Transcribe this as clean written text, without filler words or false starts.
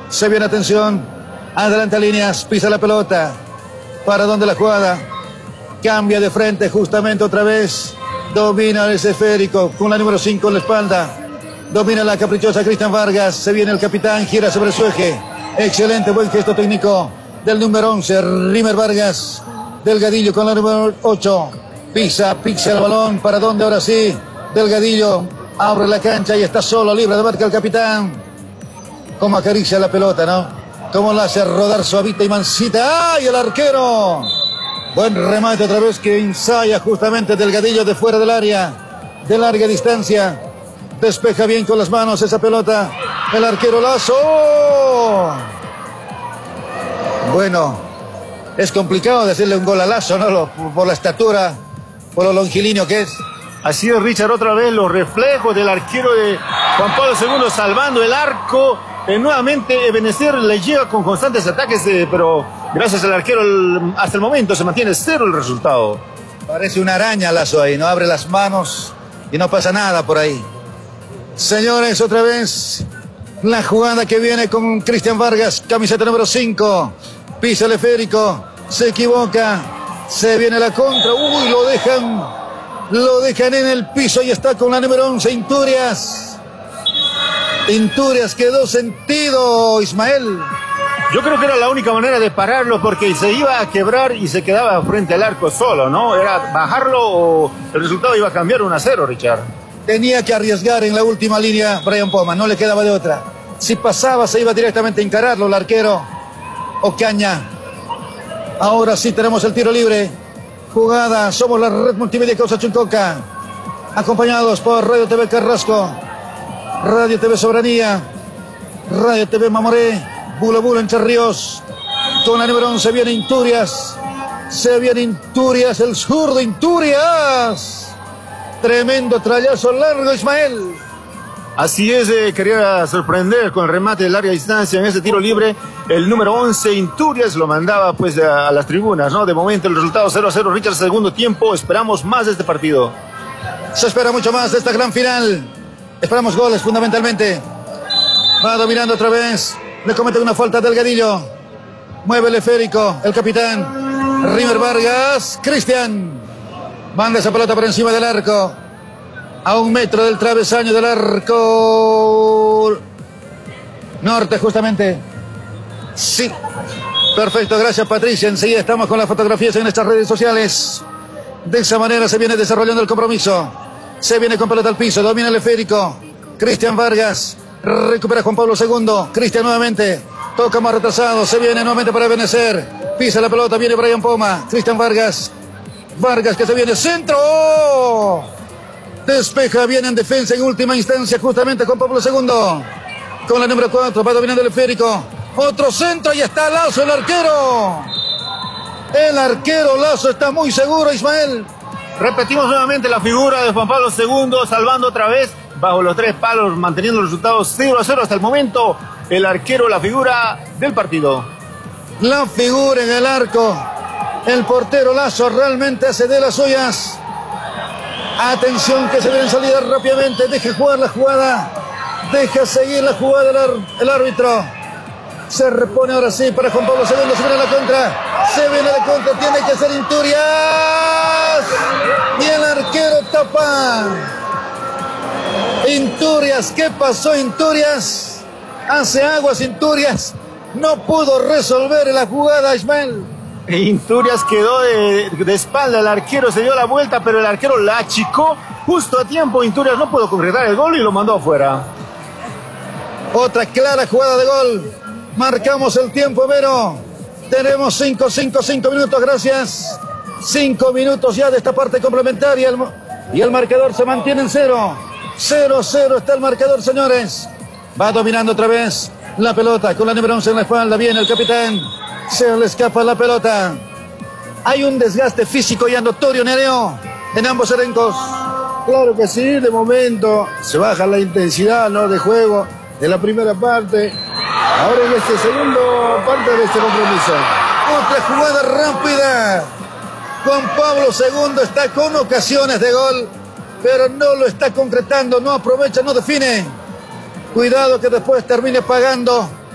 Se viene, atención. Adelante líneas, pisa la pelota. ¿Para dónde la jugada? Cambia de frente justamente otra vez. Domina el esférico con la número 5 en la espalda. Domina la caprichosa Cristian Vargas. Se viene el capitán, gira sobre su eje. Excelente, buen gesto técnico del número 11, Rimer Vargas. Delgadillo con la número 8. Pisa el balón. ¿Para dónde ahora sí? Delgadillo abre la cancha y está solo, libre de marca el capitán. Cómo acaricia la pelota, ¿no? Cómo la hace rodar suavita y mansita. ¡Ay, el arquero! Buen remate otra vez que ensaya justamente Delgadillo de fuera del área, de larga distancia. Despeja bien con las manos esa pelota. El arquero Lazo. Bueno, es complicado decirle un gol a Lazo, ¿no? Por la estatura, por lo longilíneo que es. Así es, Richard, otra vez los reflejos del arquero de Juan Pablo II salvando el arco. Nuevamente Ebenezer le llega con constantes ataques, pero gracias al arquero hasta el momento se mantiene 0 el resultado. Parece una araña Lazo ahí, no abre las manos y no pasa nada por ahí. Señores, otra vez la jugada que viene con Cristian Vargas, camiseta número 5. Pisa el esférico, se equivoca, se viene la contra. Uy, lo dejan en el piso y está con la número 11, Inturias. Inturias quedó sentido, Ismael. Yo creo que era la única manera de pararlo porque se iba a quebrar y se quedaba frente al arco solo, ¿no? Era bajarlo o el resultado iba a cambiar 1-0, Richard. Tenía que arriesgar en la última línea Brian Poma, no le quedaba de otra. Si pasaba se iba directamente a encararlo el arquero Ocaña. Ahora sí tenemos el tiro libre. Jugada, somos la red multimedia Causa Chuncoca, acompañados por Radio TV Carrasco, Radio TV Soberanía, Radio TV Mamoré, Bulo Bulo Entre Ríos. Con la número 11 viene Inturias. Se viene Inturias, el zurdo Inturias. Tremendo trayazo largo, Ismael. Así es, quería sorprender con el remate de larga distancia en ese tiro libre. El número 11, Inturias, lo mandaba pues a las tribunas, ¿no? De momento el resultado 0-0, Richard, segundo tiempo. Esperamos más de este partido. Se espera mucho más de esta gran final. Esperamos goles fundamentalmente. Va dominando otra vez. Le comete una falta Delgadillo. Mueve el esférico, el capitán Rimer Vargas. Cristian manda esa pelota por encima del arco. A 1 metro del travesaño del arco norte, justamente. Sí. Perfecto, gracias Patricia. Enseguida estamos con las fotografías en nuestras redes sociales. De esa manera se viene desarrollando el compromiso. Se viene con pelota al piso, domina el esférico. Cristian Vargas, recupera Juan Pablo II. Cristian nuevamente, toca más retrasado. Se viene nuevamente para Ebenezer. Pisa la pelota, viene Brian Poma. Cristian Vargas. Vargas que se viene, centro. Despeja bien en defensa en última instancia justamente Juan Pablo II. Con la número 4, va dominando el esférico. Otro centro y está Lazo, el arquero. El arquero Lazo está muy seguro, Ismael. Repetimos nuevamente la figura de Juan Pablo II, salvando otra vez bajo los 3 palos, manteniendo los resultados 0-0 hasta el momento. El arquero, la figura del partido. La figura en el arco. El portero Lazo realmente hace de las suyas. Atención que se viene en salida rápidamente. Deja jugar la jugada. Deja seguir la jugada el árbitro. Se repone ahora sí para Juan Pablo II. Se viene la contra. Se viene la contra. Tiene que ser Inturias. Y el arquero tapa. Inturias. ¿Qué pasó, Inturias? Hace aguas Inturias. No pudo resolver la jugada, Ismael. Inturias quedó de espalda, el arquero se dio la vuelta, pero el arquero la achicó justo a tiempo. Inturias no pudo concretar el gol y lo mandó afuera. Otra clara jugada de gol. Marcamos el tiempo, Vero. Tenemos 5 minutos, gracias. 5 minutos ya de esta parte complementaria. Y el marcador se mantiene en 0. 0-0 está el marcador, señores. Va dominando otra vez la pelota con la número 11 en la espalda. Viene el capitán. Se le escapa la pelota. Hay un desgaste físico ya notorio, Nereo, en ambos elencos. Claro que sí, de momento se baja la intensidad, ¿no?, de juego de la primera parte. Ahora en este segundo parte de este compromiso. Otra jugada rápida. Juan Pablo II está con ocasiones de gol, pero no lo está concretando, no aprovecha, no define. Cuidado que después termine pagando